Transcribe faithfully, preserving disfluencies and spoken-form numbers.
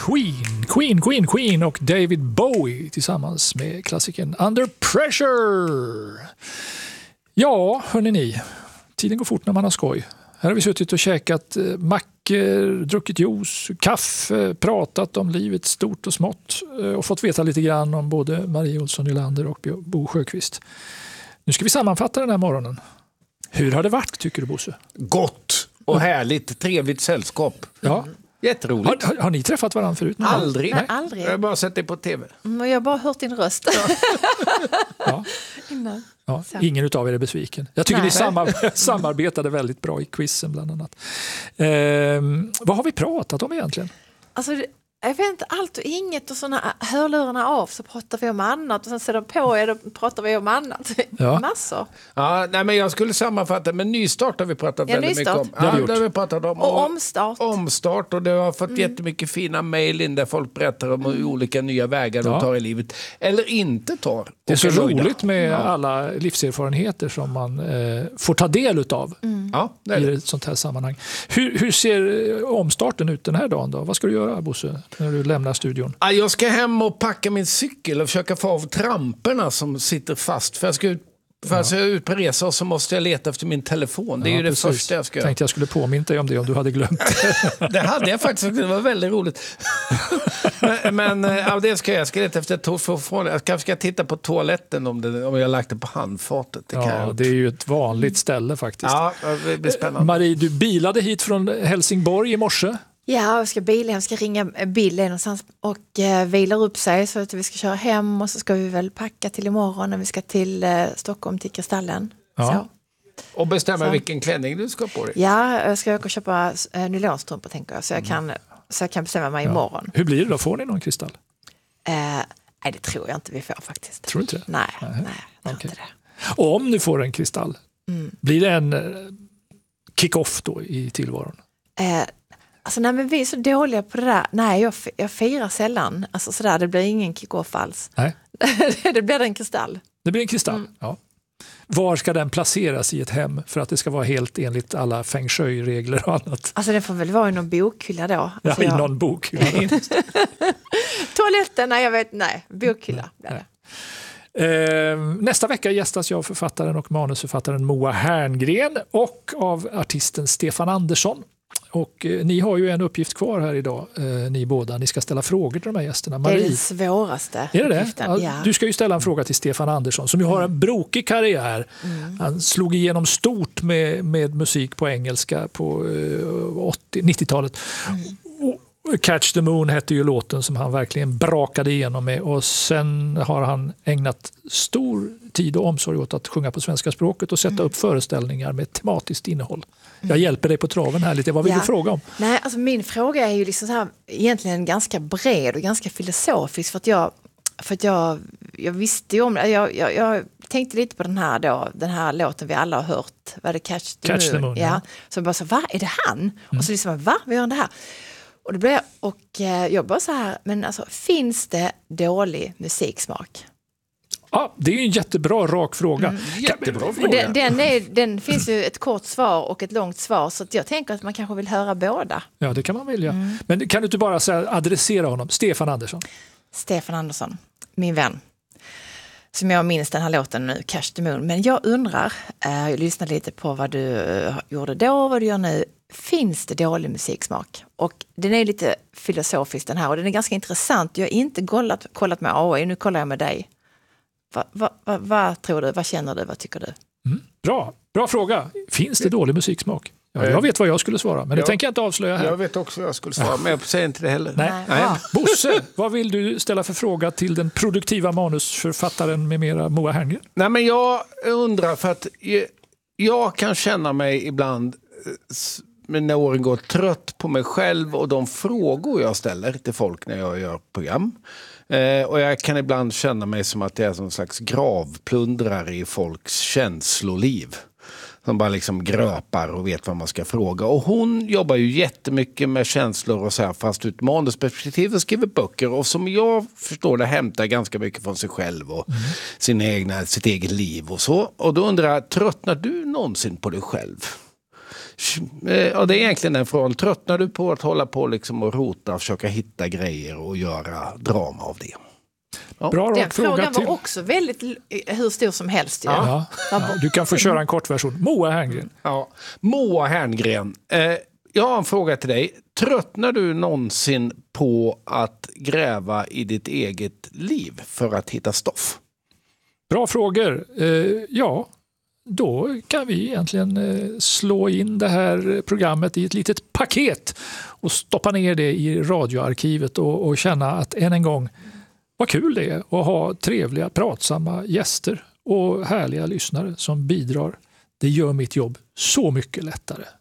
Queen, Queen, Queen, Queen och David Bowie tillsammans med klassikern Under Pressure. Ja, hörni ni, tiden går fort när man har skoj. Här har vi suttit och käkat mackor, druckit juice, kaffe, pratat om livet stort och smått och fått veta lite grann om både Marie Olsson Nylander och Bo Sjöqvist. Nu ska vi sammanfatta den här morgonen. Hur har det varit, tycker du, Bosse? Gott och härligt, trevligt sällskap. Ja. Jätteroligt. Har, har, har ni träffat varandra förut? Aldrig. Nej, aldrig. Jag har bara sett det på tv. Mm, jag har bara hört din röst. Ja. Innan. Ja, ingen utav er är besviken. Jag tycker Nej. ni samar- samarbetade väldigt bra i quizen bland annat. Ehm, vad har vi pratat om egentligen? Alltså, jag vet inte, allt och inget och såna hörlurarna av så pratar vi om annat och sen sätter på er och pratar vi om annat. Ja. Massor. Ja, nej, men jag skulle sammanfatta, men nystart har vi pratat Ja, väldigt nystart. mycket om. Det har vi Ja, gjort. det har vi pratat om. Och omstart. Omstart, och det har fått mm. jättemycket fina mejl in där folk berättar om mm. olika nya vägar de Ja. tar i livet. Eller inte tar. Det är så nöjda. roligt med alla livserfarenheter som man eh, får ta del utav Mm. Ja, det är i det. ett sånt här sammanhang. Hur, hur ser omstarten ut den här dagen då? Vad ska du göra, Bosse, när du lämnar studion? Ja, jag ska hem och packa min cykel och försöka få av tramperna som sitter fast. För jag ska ut, för jag ska ut på resa och så måste jag leta efter min telefon. Det är Ja, ju det precis. första jag ska göra. Tänkte jag skulle påminna dig om det om du hade glömt. Det hade jag faktiskt, det var väldigt roligt. men men ja, det ska jag. Jag ska leta efter to- jag kanske ska titta på toaletten om, det, om jag har lagt det på handfatet. Det, kan Ja, jag. det är ju ett vanligt ställe faktiskt. Ja, det blir spännande. Marie, du bilade hit från Helsingborg i morse. Ja, jag ska bila, jag ska ringa Bill någonstans och eh, vilar upp sig så att vi ska köra hem och så ska vi väl packa till imorgon när vi ska till eh, Stockholm till Kristallen. Ja. Så. Och bestämma Så. vilken klänning du ska på dig. Ja, jag ska åka och köpa eh, nylonstrumpor tänker jag så jag kan, så jag kan bestämma mig Ja. imorgon. Hur blir det då? Får ni någon kristall? Eh, nej, det tror jag inte vi får faktiskt. Tror du inte det? Nej, nej, Nej. jag tror Okej. inte det. Och om du får en kristall, Mm. blir det en eh, kick-off då i tillvaron? Eh, alltså nej, men vi är så dåliga på det där. Nej, jag, f- jag firar sällan. Alltså sådär, det blir ingen kick-off alls. Nej. Det blir en kristall. Det blir en kristall, Mm. ja. Var ska den placeras i ett hem för att det ska vara helt enligt alla feng shui-regler och annat? Alltså det får väl vara i någon bokhylla då. Ja, Alltså, i jag- någon bok. Toaletten, nej jag vet, nej. Bokhylla blir det. Eh, nästa vecka gästas jag av författaren och manusförfattaren Moa Herngren och av artisten Stefan Andersson. Och eh, ni har ju en uppgift kvar här idag, eh, ni båda. Ni ska ställa frågor till de här gästerna. Det är Marie, den svåraste är det det? uppgiften. Ja, Ja. du ska ju ställa en fråga till Stefan Andersson som ju har en brokig karriär. Mm. Han slog igenom stort med, med musik på engelska på eh, åttio, nittiotalet. Mm. Och Catch the Moon hette ju låten som han verkligen brakade igenom med, och sen har han ägnat stor tid och omsorg åt att sjunga på svenska språket och sätta Mm. upp föreställningar med tematiskt innehåll. Jag hjälper dig på traven här lite. Vad vill Ja. du fråga om? Nej, alltså min fråga är ju liksom så här, egentligen ganska bred och ganska filosofisk för att jag, för att jag, jag visste ju om det. Jag, jag, jag tänkte lite på den här då, den här låten vi alla har hört. Vad är det? Catch the Catch Moon. the Moon, ja. ja. Så jag bara så, va? Är det han? Mm. Och så liksom, va? Vad gör han det här? Och det blev jag, och eh, jag bara så här, men alltså finns det dålig musiksmak? Ja, det är ju en jättebra, rak fråga. Mm. Jättebra Och fråga. den, den, är, den finns ju ett kort svar och ett långt svar så att jag tänker att man kanske vill höra båda. Ja, det kan man välja. Mm. Men kan du inte bara säga, adressera honom? Stefan Andersson. Stefan Andersson, min vän. Som jag minns den här låten nu, Catch the Moon. Men jag undrar, eh, jag lyssnade lite på vad du eh, gjorde då och vad du gör nu. Finns det dålig musiksmak? Och den är lite filosofisk den här och den är ganska intressant. Jag har inte kollat, kollat med A I, nu kollar jag med dig. Vad va, va, va tror du? Vad känner du? Vad tycker du? Mm. Bra, bra fråga. Finns det dålig musiksmak? Ja, jag vet vad jag skulle svara, men det Ja. tänker jag inte avslöja här. Jag vet också vad jag skulle svara, men jag säger inte det heller. Nej. Nej. Nej. Ja. Bosse, vad vill du ställa för fråga till den produktiva manusförfattaren med mera Moa Herngren? Nej, men jag undrar för att jag, jag kan känna mig ibland eh, s- men när åren går trött på mig själv och de frågor jag ställer till folk när jag gör program. Eh, och jag kan ibland känna mig som att jag är som slags gravplundrare i folks känsloliv. Som bara liksom gröpar och vet vad man ska fråga. Och hon jobbar ju jättemycket med känslor och så här, fast ut manusperspektiv och skriver böcker. Och som jag förstår det hämtar ganska mycket från sig själv och mm. sin egna, sitt eget liv och så. Och då undrar jag, tröttnar du någonsin på dig själv? Ja, det är egentligen en fråga. Tröttnar du på att hålla på liksom och rota, försöka hitta grejer och göra drama av det? Ja. Bra Den rak fråga frågan till. var också väldigt hur stor som helst. Ju. Ja. Ja, du kan få köra en kortversion. Moa Herngren. Ja. Moa Herngren, eh, jag har en fråga till dig. Tröttnar du någonsin på att gräva i ditt eget liv för att hitta stoff? Bra frågor. Eh, ja, då kan vi egentligen eh, slå in det här programmet i ett litet paket och stoppa ner det i radioarkivet och, och känna att än en gång vad kul det är att ha trevliga, pratsamma gäster och härliga lyssnare som bidrar. Det gör mitt jobb så mycket lättare.